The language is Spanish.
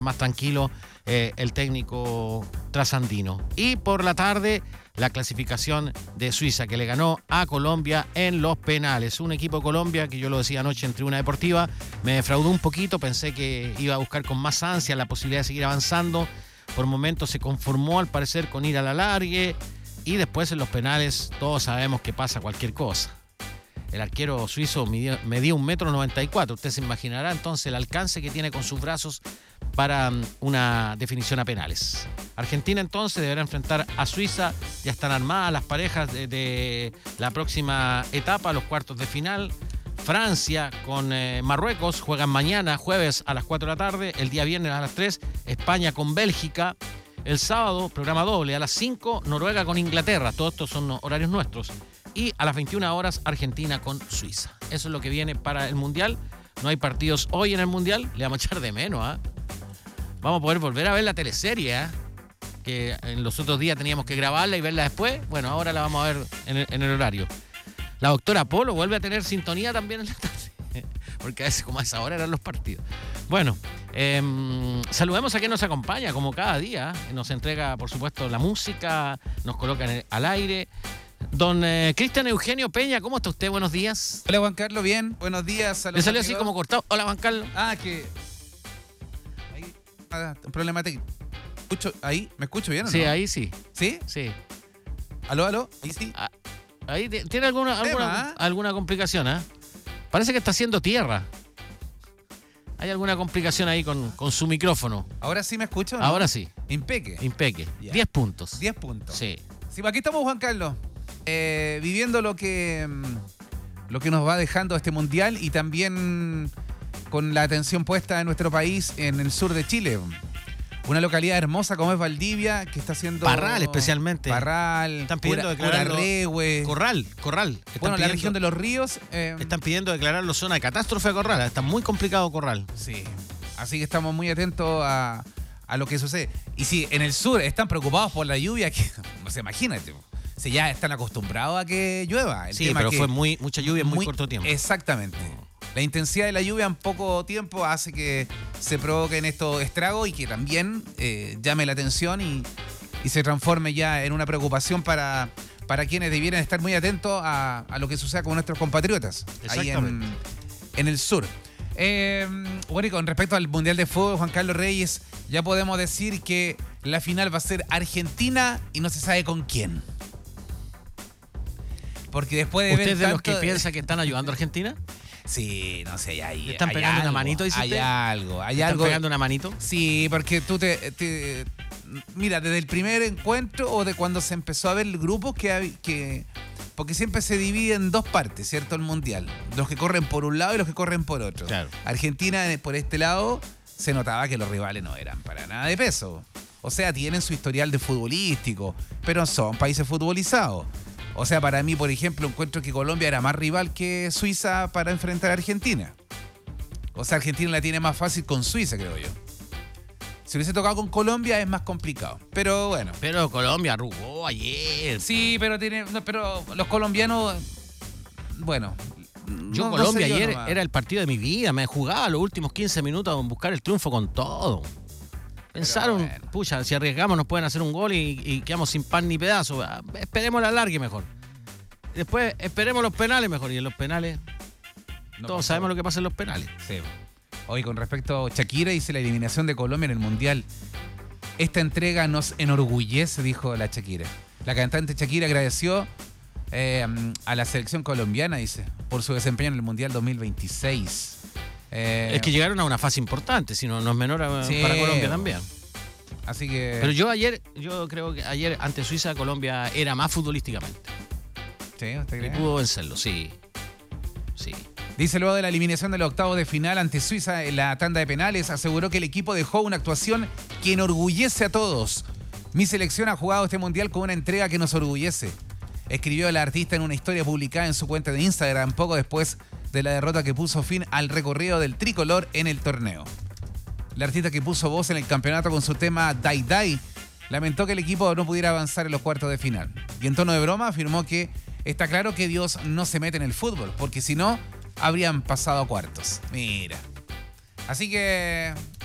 más tranquilo el técnico trasandino. Y por la tarde, la clasificación de Suiza, que le ganó a Colombia en los penales. Un equipo de Colombia que yo lo decía anoche en Tribuna Deportiva, me defraudó un poquito, pensé que iba a buscar con más ansia la posibilidad de seguir avanzando. Por momentos se conformó al parecer con ir a la largue y después en los penales todos sabemos que pasa cualquier cosa. El arquero suizo medía 1,94 m. Usted se imaginará entonces el alcance que tiene con sus brazos para una definición a penales. Argentina entonces deberá enfrentar a Suiza. Ya están armadas las parejas de la próxima etapa, los cuartos de final. Francia con Marruecos juegan mañana, jueves a las 4 de la tarde. El día viernes a las 3, España con Bélgica. El sábado, programa doble, a las 5, Noruega con Inglaterra. Todos estos son horarios nuestros. Y a las 21 horas, Argentina con Suiza. Eso es lo que viene para el Mundial. No hay partidos hoy en el Mundial. Le vamos a echar de menos, ¿eh? Vamos a poder volver a ver la teleserie, ¿eh? Que en los otros días teníamos que grabarla y verla después. Bueno, ahora la vamos a ver en el horario. La doctora Polo vuelve a tener sintonía también en la tarde. Porque a veces como a esa hora eran los partidos. Bueno, saludemos a quien nos acompaña, como cada día. Nos entrega, por supuesto, la música, nos coloca al aire. Don Cristian Eugenio Peña, ¿cómo está usted? Buenos días. Hola, Juan Carlos, bien. Buenos días. Le salió así como cortado. Hola, Juan Carlos. Que... Ahí, un problema técnico. ¿Ahí? ¿Me escucho bien o no? Sí, ahí sí. ¿Sí? Sí. ¿Aló? ¿Ahí sí? Ahí tiene alguna complicación, ¿eh? Parece que está haciendo tierra. ¿Hay alguna complicación ahí con su micrófono? ¿Ahora sí me escucho? ¿No? Ahora sí. Impeque. Yeah. 10 puntos. 10 puntos. Sí. Sí, aquí estamos, Juan Carlos. Viviendo lo que nos va dejando este mundial y también con la atención puesta en nuestro país, en el sur de Chile. Una localidad hermosa como es Valdivia, que está haciendo... Parral especialmente. Parral, están pidiendo declararlo... Corral. Bueno, la región de los ríos... están pidiendo declararlo zona de catástrofe a Corral. Está muy complicado Corral. Sí, así que estamos muy atentos a lo que sucede. Y si en el sur están preocupados por la lluvia, que no se imagínate, si ya están acostumbrados a que llueva. El tema pero fue mucha lluvia en muy corto tiempo. Exactamente. La intensidad de la lluvia en poco tiempo hace que se provoquen estos estragos y que también llame la atención y se transforme ya en una preocupación para quienes debieran estar muy atentos a lo que suceda con nuestros compatriotas ahí en el sur. Bueno, y con respecto al Mundial de Fútbol, Juan Carlos Reyes, ya podemos decir que la final va a ser Argentina y no se sabe con quién. Porque después de ¿Usted ver es de los que piensa que están ayudando a Argentina? Sí, no sé, hay ¿Están pegando una manito, dice usted? ¿Están pegando una manito? Sí, porque tú mira, desde el primer encuentro o de cuando se empezó a ver el grupo porque siempre se divide en dos partes, ¿cierto? El Mundial. Los que corren por un lado y los que corren por otro. Claro. Argentina, por este lado, se notaba que los rivales no eran para nada de peso. O sea, tienen su historial de futbolístico, pero son países futbolizados. O sea, para mí, por ejemplo, encuentro que Colombia era más rival que Suiza para enfrentar a Argentina. O sea, Argentina la tiene más fácil con Suiza, creo yo. Si hubiese tocado con Colombia es más complicado. Pero bueno. Pero Colombia arrugó ayer. Sí, pero los colombianos, bueno. Colombia ayer era el partido de mi vida. Me jugaba los últimos 15 minutos a buscar el triunfo con todo. Pensaron, bueno, pucha, si arriesgamos nos pueden hacer un gol y quedamos sin pan ni pedazo. Esperemos la largue mejor. Después esperemos los penales mejor. Y en los penales, todos sabemos lo que pasa en los penales. Sí. Hoy, con respecto a Shakira, dice la eliminación de Colombia en el Mundial. Esta entrega nos enorgullece, dijo la Shakira. La cantante Shakira agradeció a la selección colombiana, dice, por su desempeño en el Mundial 2026. Es que llegaron a una fase importante, si no es menor para Colombia también. Así que... Pero yo creo que ayer ante Suiza, Colombia era más futbolísticamente. ¿Sí? ¿Usted cree? Y pudo vencerlo, sí. Dice, luego de la eliminación del octavo de final ante Suiza en la tanda de penales, aseguró que el equipo dejó una actuación que enorgullece a todos. Mi selección ha jugado este mundial con una entrega que nos orgullece. Escribió el artista en una historia publicada en su cuenta de Instagram poco después de la derrota que puso fin al recorrido del tricolor en el torneo. El artista, que puso voz en el campeonato con su tema Dai Dai, lamentó que el equipo no pudiera avanzar en los cuartos de final. Y en tono de broma afirmó que está claro que Dios no se mete en el fútbol, porque si no, habrían pasado a cuartos. Mira. Así que